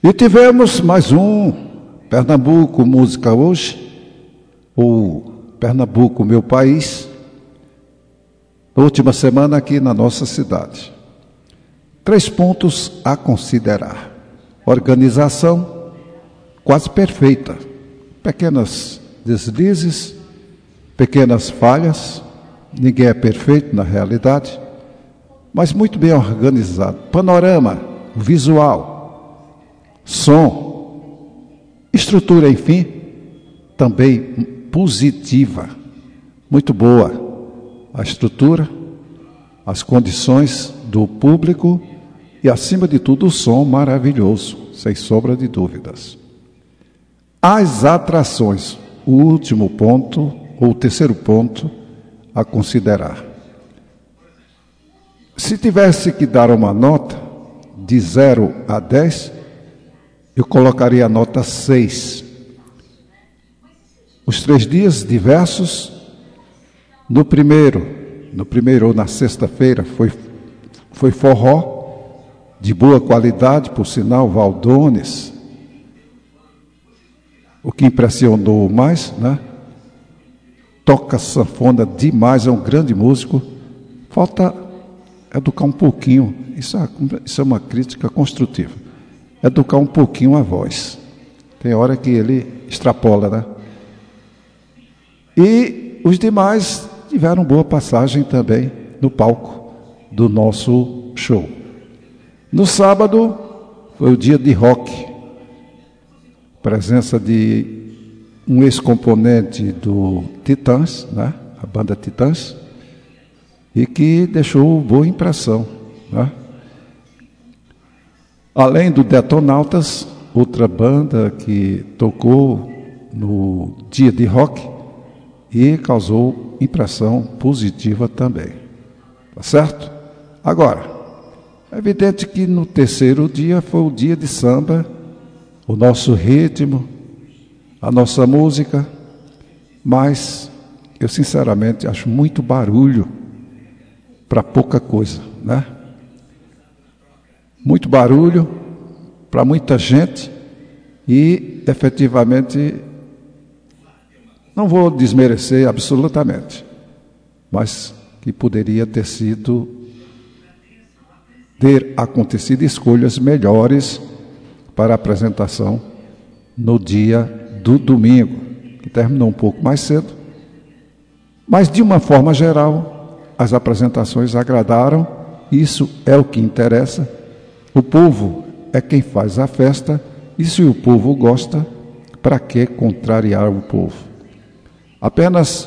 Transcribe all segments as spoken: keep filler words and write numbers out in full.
E tivemos mais um Pernambuco Música Hoje, ou Pernambuco Meu País, na última semana aqui na nossa cidade. Três pontos a considerar. Organização quase perfeita. Pequenas deslizes, pequenas falhas. Ninguém é perfeito na realidade, mas muito bem organizado. Panorama, visual, som, estrutura, enfim, também positiva. Muito boa a estrutura, as condições do público e, acima de tudo, o som maravilhoso, sem sombra de dúvidas. As atrações, o último ponto, ou o terceiro ponto a considerar. Se tivesse que dar uma nota de zero a dez, eu colocaria a nota seis. Os três dias diversos, no primeiro, no primeiro ou na sexta-feira, foi, foi forró, de boa qualidade, por sinal, Valdones. O que impressionou mais, né? Toca sanfona demais, é um grande músico. Falta educar um pouquinho, isso é, isso é uma crítica construtiva, educar um pouquinho a voz. Tem hora que ele extrapola, né? E os demais tiveram boa passagem também no palco do nosso show. No sábado foi o dia de rock, presença de um ex-componente do Titãs, né? A banda Titãs, e que deixou boa impressão, né? Além do Detonautas, outra banda que tocou no dia de rock e causou impressão positiva também, tá certo? Agora, é evidente que no terceiro dia foi o dia de samba, o nosso ritmo, a nossa música, mas eu sinceramente acho muito barulho para pouca coisa, né? Muito barulho para muita gente e, efetivamente, não vou desmerecer absolutamente, mas que poderia ter sido, ter acontecido escolhas melhores para a apresentação no dia do domingo, que terminou um pouco mais cedo, mas de uma forma geral, as apresentações agradaram, isso é o que interessa. O povo é quem faz a festa, e se o povo gosta, para que contrariar o povo? Apenas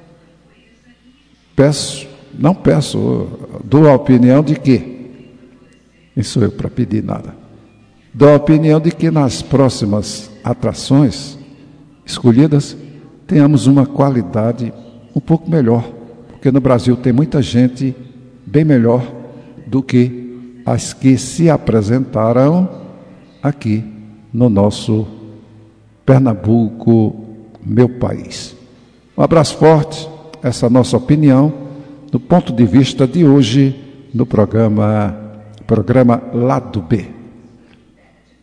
peço, não peço, dou a opinião de que, quem sou eu para pedir nada, dou a opinião de que nas próximas atrações escolhidas, tenhamos uma qualidade um pouco melhor, porque no Brasil tem muita gente bem melhor do que as que se apresentaram aqui no nosso Pernambuco, meu país. Um abraço forte, essa é a nossa opinião, do ponto de vista de hoje, no programa, programa Lado B.